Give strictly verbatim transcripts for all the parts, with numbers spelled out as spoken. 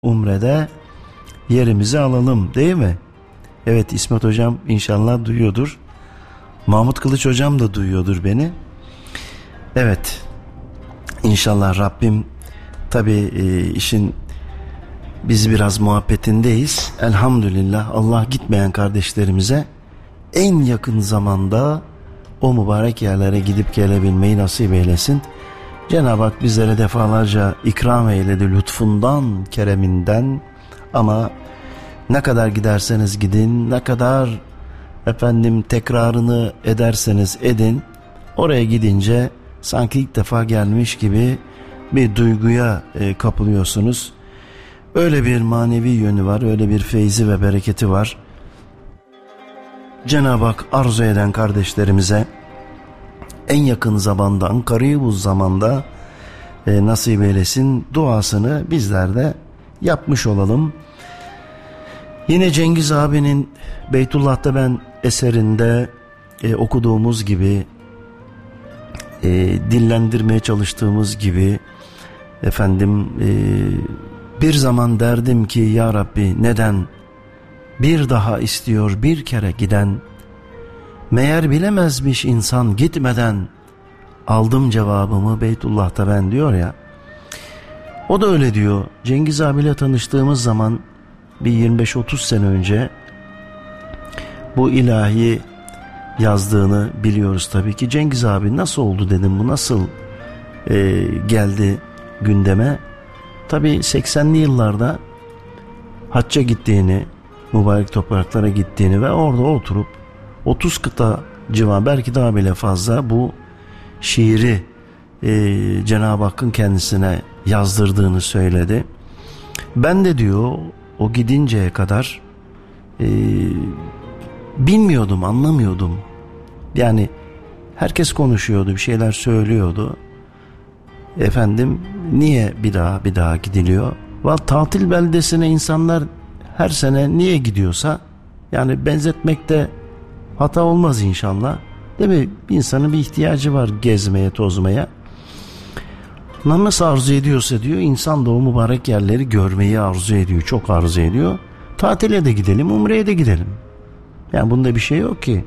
Umre'de yerimizi alalım, değil mi? Evet, İsmet hocam inşallah duyuyordur. Mahmut Kılıç hocam da duyuyordur beni. Evet, İnşallah Rabbim, tabii e, işin biz biraz muhabbetindeyiz. Elhamdülillah Allah gitmeyen kardeşlerimize en yakın zamanda o mübarek yerlere gidip gelebilmeyi nasip eylesin. Cenab-ı Hak bizlere defalarca ikram eyledi lütfundan, kereminden. Ama ne kadar giderseniz gidin, ne kadar efendim tekrarını ederseniz edin, oraya gidince sanki ilk defa gelmiş gibi bir duyguya e, kapılıyorsunuz. Öyle bir manevi yönü var, öyle bir feyzi ve bereketi var. Cenab-ı Hak arzu eden kardeşlerimize en yakın zamanda, karibuz zamanda e, nasip eylesin duasını bizler de yapmış olalım. Yine Cengiz abinin Beytullah'ta ben eserinde e, okuduğumuz gibi, e, dillendirmeye çalıştığımız gibi, efendim e, bir zaman derdim ki ya Rabbi neden bir daha istiyor bir kere giden, meğer bilemezmiş insan gitmeden, aldım cevabımı Beytullah'ta ben diyor ya. O da öyle diyor. Cengiz abiyle tanıştığımız zaman bir yirmi beş otuz sene önce bu ilahi yazdığını biliyoruz tabii ki. Cengiz abi nasıl oldu dedim, bu nasıl e, geldi gündeme. Tabii seksenli yıllarda hacca gittiğini, mübarek topraklara gittiğini ve orada oturup otuz kıta civarı, belki daha bile fazla bu şiiri e, Cenab-ı Hakk'ın kendisine yazdırdığını söyledi. Ben de diyor o gidinceye kadar e, bilmiyordum, anlamıyordum. Yani herkes konuşuyordu, bir şeyler söylüyordu. Efendim niye bir daha bir daha gidiliyor? Vallahi tatil beldesine insanlar her sene niye gidiyorsa, yani benzetmekte hata olmaz inşallah. Değil mi? Bir insanın bir ihtiyacı var gezmeye, tozmaya. Nasıl arzu ediyorsa diyor, insan da o mübarek yerleri görmeyi arzu ediyor, çok arzu ediyor. Tatile de gidelim, umreye de gidelim. Yani bunda bir şey yok ki.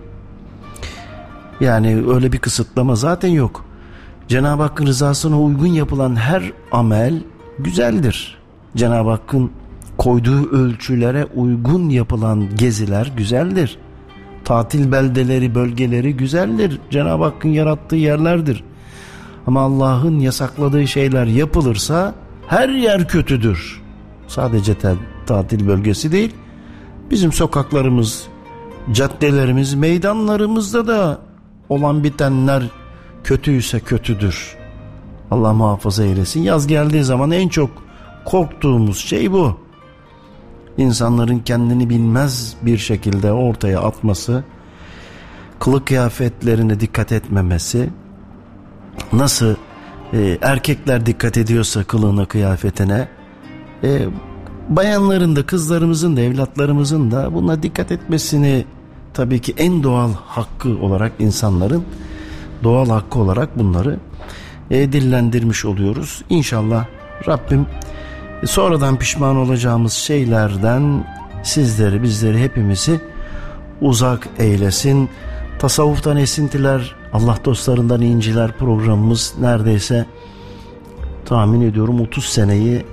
Yani öyle bir kısıtlama zaten yok. Cenab-ı Hakk'ın rızasına uygun yapılan her amel güzeldir. Cenab-ı Hakk'ın koyduğu ölçülere uygun yapılan geziler güzeldir. Tatil beldeleri, bölgeleri güzeldir. Cenab-ı Hakk'ın yarattığı yerlerdir. Ama Allah'ın yasakladığı şeyler yapılırsa her yer kötüdür. Sadece te- tatil bölgesi değil, bizim sokaklarımız, caddelerimiz, meydanlarımızda da olan bitenler kötüyse kötüdür. Allah muhafaza eylesin. Yaz geldiği zaman en çok korktuğumuz şey bu. İnsanların kendini bilmez bir şekilde ortaya atması, kılık kıyafetlerine dikkat etmemesi, nasıl e, erkekler dikkat ediyorsa kılığına, kıyafetine, e, bayanların da, kızlarımızın da, evlatlarımızın da buna dikkat etmesini tabii ki en doğal hakkı olarak, insanların doğal hakkı olarak bunları e, dillendirmiş oluyoruz. İnşallah Rabbim sonradan pişman olacağımız şeylerden sizleri, bizleri, hepimizi uzak eylesin. Tasavvuftan esintiler, Allah dostlarından inciler programımız neredeyse tahmin ediyorum otuz seneyi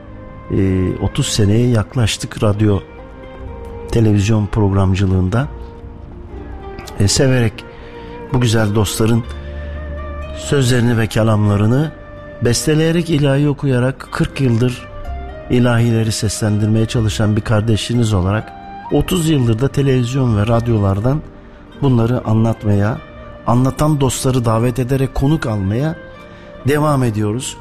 otuz seneye yaklaştık radyo televizyon programcılığında. E, severek bu güzel dostların sözlerini ve kelamlarını besteleyerek, ilahi okuyarak kırk yıldır ilahileri seslendirmeye çalışan bir kardeşiniz olarak otuz yıldır da televizyon ve radyolardan bunları anlatmaya, anlatan dostları davet ederek konuk almaya devam ediyoruz.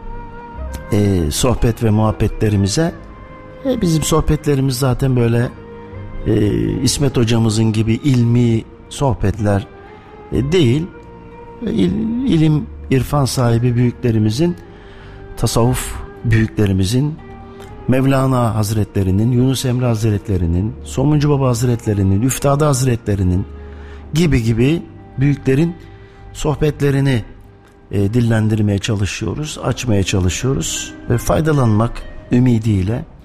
Ee, sohbet ve muhabbetlerimize. Ee, bizim sohbetlerimiz zaten böyle e, İsmet hocamızın gibi ilmi sohbetler e, değil. İl, ilim, irfan sahibi büyüklerimizin, tasavvuf büyüklerimizin, Mevlana Hazretlerinin, Yunus Emre Hazretlerinin, Somuncu Baba Hazretlerinin, Üftade Hazretlerinin gibi gibi büyüklerin sohbetlerini e, dillendirmeye çalışıyoruz, açmaya çalışıyoruz ve faydalanmak, ümidiyle